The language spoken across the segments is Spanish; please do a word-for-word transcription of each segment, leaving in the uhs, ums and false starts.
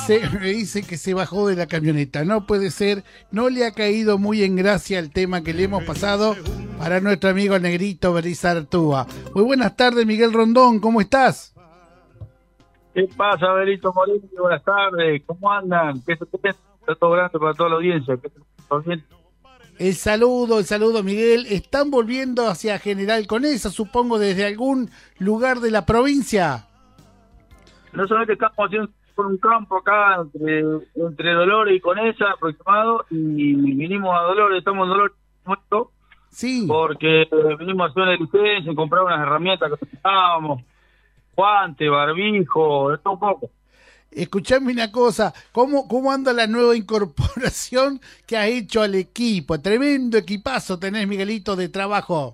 dice, me dice que se bajó de la camioneta. No puede ser, no le ha caído muy en gracia el tema que le hemos pasado para nuestro amigo Negrito Berizartúa. Muy buenas tardes, Miguel Rondón, ¿cómo estás? ¿Qué pasa, Berito Moreno? Buenas tardes, ¿cómo andan? ¿Qué es todo grande para toda la audiencia? ¿Qué ¿Todo bien? El saludo, el saludo, Miguel. ¿Están volviendo hacia General Conesa, supongo, desde algún lugar de la provincia? No solamente estamos haciendo por un campo acá entre, entre Dolores y Conesa aproximado, y vinimos a Dolores, estamos en Dolores muerto, sí, porque vinimos a hacer una licencia y comprar unas herramientas que necesitábamos, guante, barbijo, de todo un poco. Escuchame una cosa, ¿cómo, ¿cómo anda la nueva incorporación que has hecho al equipo? Tremendo equipazo tenés, Miguelito, de trabajo.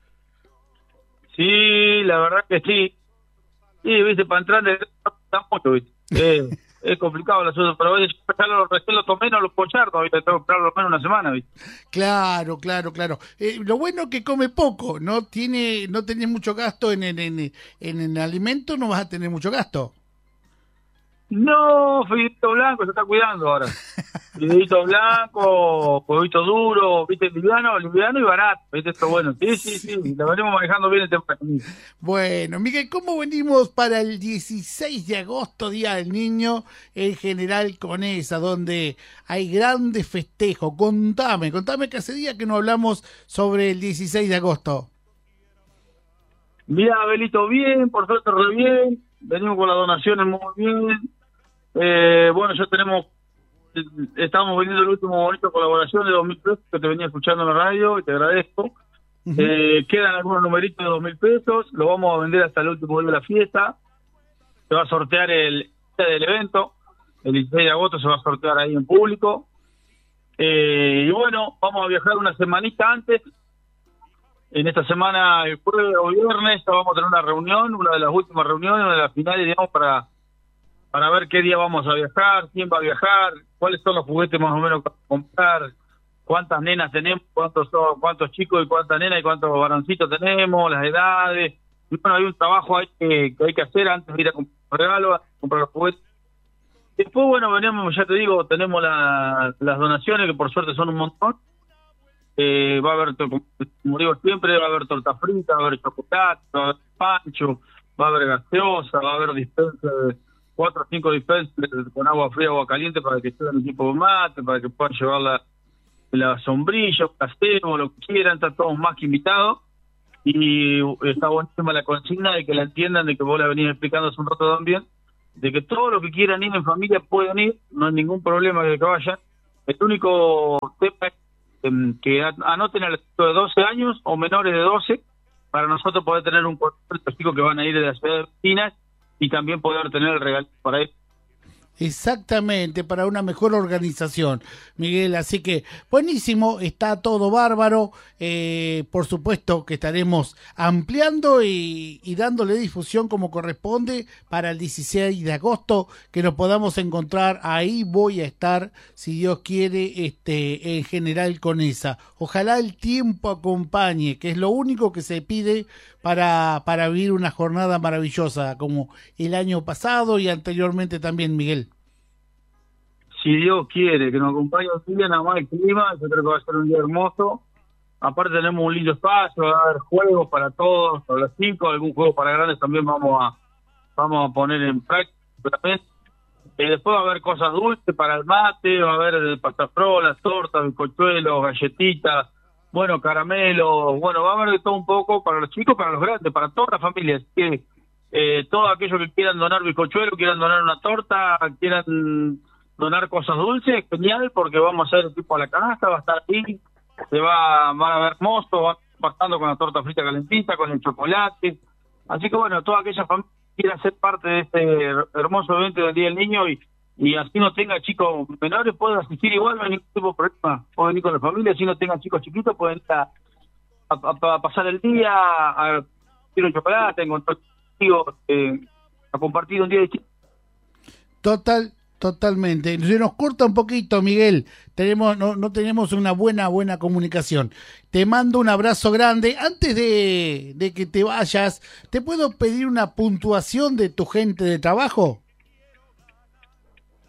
Sí, la verdad que sí. Sí, viste, para entrar de mucho, viste. Eh, es complicado el asunto, pero oye, ya lo, recién lo tomé, no lo pochardo, viste, tengo que esperar lo menos una semana, viste. Claro, claro, claro. Eh, lo bueno es que come poco, no tiene, no tenés mucho gasto en el, en, en el alimento, no vas a tener mucho gasto. No, fideito blanco, se está cuidando ahora. Fideito blanco, huevito duro, viste, liviano, liviano y barato, viste, esto bueno. Sí, sí, sí, lo venimos manejando bien el tema. Bueno, Miguel, ¿cómo venimos para el dieciséis de agosto, Día del Niño, en General Conesa, donde hay grandes festejos? Contame, contame que hace día que no hablamos sobre el dieciséis de agosto. Mira, Abelito, bien, por suerte re bien, venimos con las donaciones muy bien. Eh, bueno, ya tenemos, estamos vendiendo el último bonito colaboración de dos mil pesos que te venía escuchando en la radio y te agradezco. Uh-huh. Eh, quedan algunos numeritos de dos mil pesos, lo vamos a vender hasta el último día de la fiesta. Se va a sortear el día del evento, el dieciséis de agosto se va a sortear ahí en público. Eh, y bueno, vamos a viajar una semanita antes. En esta semana, el jueves o viernes, vamos a tener una reunión, una de las últimas reuniones, una de las finales, digamos, para para ver qué día vamos a viajar, quién va a viajar, cuáles son los juguetes más o menos para comprar, cuántas nenas tenemos, cuántos son, cuántos chicos y cuántas nenas y cuántos varoncitos tenemos, las edades. Y bueno, hay un trabajo ahí que, que hay que hacer antes de ir a comprar regalos, a comprar los juguetes. Después, bueno, venimos, ya te digo, tenemos la, las donaciones, que por suerte son un montón. Eh, va a haber, como digo siempre, va a haber torta frita, va a haber chocolate, va a haber pancho, va a haber gaseosa, va a haber dispensers, cuatro o cinco dispensers con agua fría, agua caliente para que estén en equipo de mate, para que puedan llevar la, la sombrilla, casero, lo que quieran, están todos más que invitados. Y está buenísima la consigna de que la entiendan, de que vos la venís explicando hace un rato también, de que todos los que quieran ir en familia pueden ir, no hay ningún problema de que vayan. El único tema es que anoten a los chicos de doce años o menores de doce para nosotros poder tener un cuarto de chicos que van a ir de la ciudad de vecinas y también poder tener el regalo para ellos. Exactamente, para una mejor organización, Miguel, así que buenísimo, está todo bárbaro, eh, por supuesto que estaremos ampliando y, y dándole difusión como corresponde para el dieciséis de agosto, que nos podamos encontrar, ahí voy a estar, si Dios quiere, este, en General Conesa. Ojalá el tiempo acompañe, que es lo único que se pide para, para vivir una jornada maravillosa, como el año pasado y anteriormente también, Miguel. Si Dios quiere que nos acompañe un día, nada más el clima, yo creo que va a ser un día hermoso. Aparte tenemos un lindo espacio, va a haber juegos para todos, para los cinco, algún juego para grandes también vamos a vamos a poner en práctica. Eh, después va a haber cosas dulces para el mate, va a haber pastafrolas, tortas, bizcochuelos, galletitas, bueno, caramelos, bueno, va a haber de todo un poco para los chicos, para los grandes, para todas las familias. Así que eh, todos aquellos que quieran donar bizcochuelo, quieran donar una torta, quieran donar cosas dulces, genial, porque vamos a hacer el tipo a la canasta, va a estar ahí, se va, van a ver mozos, van pasando con la torta frita calentita, con el chocolate. Así que bueno, toda aquella familia que quiera ser parte de este hermoso evento del Día del Niño y, y así no tenga chicos menores, pueden asistir igual, no hay ningún tipo de problema, pueden venir con la familia, si no tengan chicos chiquitos, pueden ir a, a, a pasar el día, a ir un chocolate, a encontrar amigos, eh, a compartir un día de chicos. Total. Totalmente. Se nos corta un poquito, Miguel. Tenemos, no, no tenemos una buena, buena comunicación. Te mando un abrazo grande. Antes de, de que te vayas, ¿te puedo pedir una puntuación de tu gente de trabajo?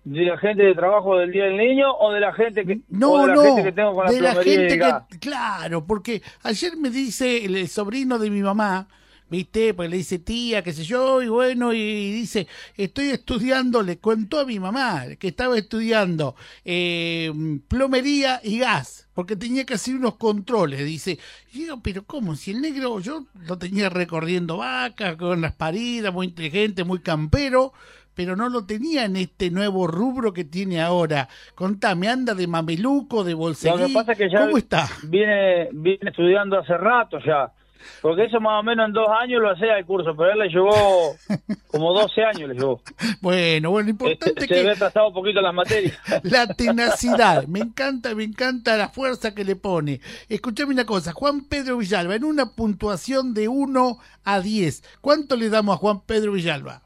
¿De la gente de trabajo del Día del Niño o de la gente que, no, o de la no, gente que tengo con la de la plomería y gente el gas? que, claro, porque ayer me dice el, el sobrino de mi mamá, viste, pues le dice tía, qué sé yo, y bueno, y, y dice, estoy estudiando, le contó a mi mamá que estaba estudiando eh, plomería y gas, porque tenía que hacer unos controles, dice, y digo, pero ¿cómo? Si el negro, yo lo tenía recorriendo vacas, con las paridas, muy inteligente, muy campero, pero no lo tenía en este nuevo rubro que tiene ahora. Contame, anda de mameluco, de bolseguí, Lo que pasa es que ya ¿cómo está? Viene, viene estudiando hace rato ya, porque eso más o menos en dos años lo hacía el curso, pero él le llevó como doce años, le llevó. Bueno, bueno, importante Este, que... Se ve atrasado un poquito las materias. La tenacidad, me encanta, me encanta la fuerza que le pone. Escuchame una cosa, Juan Pedro Villalba, en una puntuación de uno a diez, ¿cuánto le damos a Juan Pedro Villalba?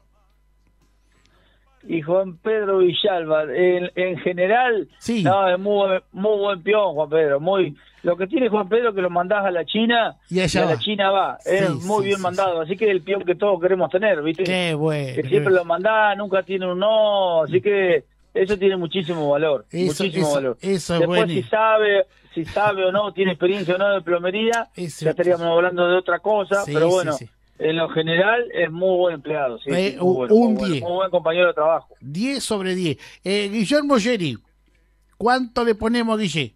Y Juan Pedro Villalba, en, en general, sí. no, es muy, muy buen peón, Juan Pedro. Muy, lo que tiene Juan Pedro es que lo mandás a la China y, y a la China va. Sí, es muy sí, bien sí, mandado, sí. Así que es el peón que todos queremos tener, ¿viste? Qué bueno. Que siempre qué... lo mandás, nunca tiene un no, así que eso tiene muchísimo valor. Eso, muchísimo eso, valor. Eso es Después, bueno. si sabe, si sabe o no, tiene experiencia o no de plomería, eso, ya estaríamos hablando de otra cosa, sí, pero bueno. Sí, sí. En lo general es muy buen empleado, sí, eh, muy bueno, un muy, diez. Bueno, muy buen compañero de trabajo. diez sobre diez. Eh, Guillermo Yeri, ¿cuánto le ponemos a Guille?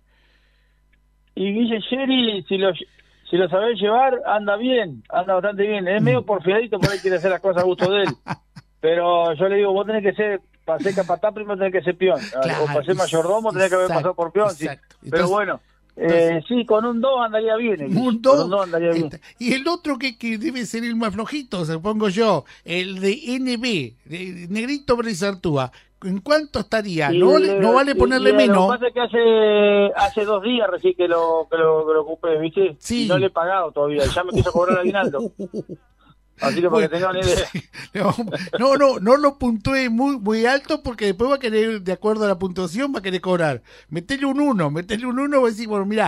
Y Guille Yeri, si lo, si lo sabés llevar, anda bien, anda bastante bien. Es medio porfiadito, por ahí quiere hacer las cosas a gusto de él. Pero yo le digo, vos tenés que ser, para ser capatán primero tenés que ser peón. Claro, o para ser mayordomo tenés que haber pasado por peón. Sí. Pero entonces, bueno. Eh, sí, con un dos andaría bien. Un dos andaría bien. Y el otro que, que debe ser el más flojito, supongo yo, el de N B, de Negrito Brizartúa. ¿En cuánto estaría? No, le, no vale ponerle y, y menos. Lo que pasa es que hace, hace dos días recién que lo, que lo, que lo ocupé, ¿viste? Sí. Y no le he pagado todavía. Ya me quiso cobrar aguinaldo. Así que para bueno, que tengan idea. No, no, no lo puntúe muy, muy alto porque después va a querer, de acuerdo a la puntuación, va a querer cobrar. Metele un uno, metele un uno, va a decir, bueno, mirá.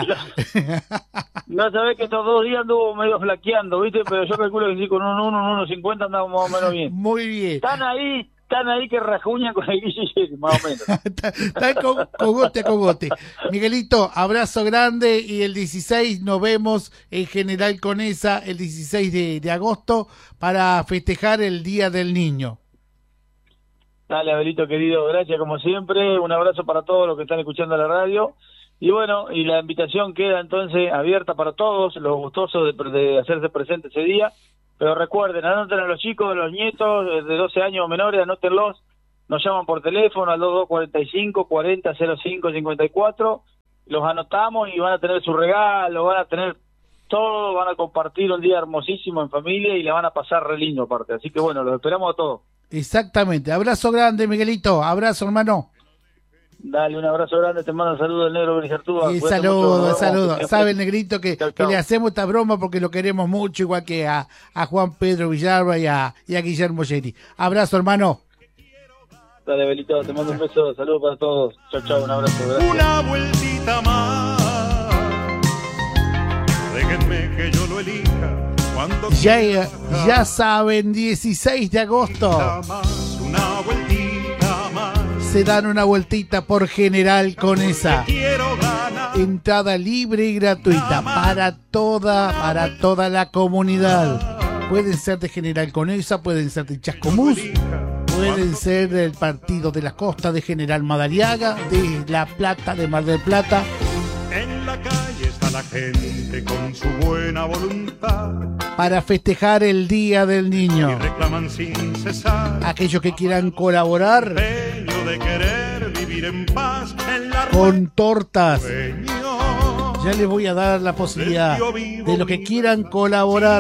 No, sabés que estos dos días anduvo medio flaqueando, ¿viste? Pero yo calculo que sí, con un uno, un uno cincuenta andamos más o menos bien. Muy bien. Están ahí, están ahí que rajuñan con el Guille, más o menos. Están con, cogote a cogote. Miguelito, abrazo grande y el dieciséis nos vemos en General Conesa, el dieciséis de, de agosto, para festejar el Día del Niño. Dale, Abelito querido, gracias como siempre, un abrazo para todos los que están escuchando la radio. Y bueno, y la invitación queda entonces abierta para todos, los gustosos de, de hacerse presente ese día. Pero recuerden, anoten a los chicos, a los nietos de doce años o menores, anótenlos, nos llaman por teléfono al dos dos cuatro cinco, cuarenta, cero cinco, cincuenta y cuatro, los anotamos y van a tener su regalo, van a tener todo, van a compartir un día hermosísimo en familia y le van a pasar re lindo aparte. Así que bueno, los esperamos a todos. Exactamente, abrazo grande Miguelito, abrazo hermano. Dale, un abrazo grande, te mando un saludo del negro Brizartúa. Y saludo, saludo. Sabe el negrito que, chau, chau. que le hacemos esta broma porque lo queremos mucho, igual que a, a Juan Pedro Villalba y a, y a Guillermo Yeri. Abrazo, hermano. Dale, Belito, te mando un beso, saludos para todos. Chau, chau, un abrazo. Gracias. Una vueltita más. Déjenme que yo lo elija. Cuando ya, ya saben, dieciséis de agosto. Una vueltita más. Se dan una vueltita por General Conesa. Entrada libre y gratuita para toda, para toda la comunidad. Pueden ser de General Conesa, pueden ser de Chascomús, pueden ser del Partido de la Costa, de General Madariaga, de La Plata, de Mar del Plata. En la calle está la gente con su buena voluntad para festejar el Día del Niño. Y reclaman sin cesar aquellos que quieran colaborar de querer vivir en paz en la con tortas. Sueño. Ya les voy a dar la posibilidad de los que quieran colaborar.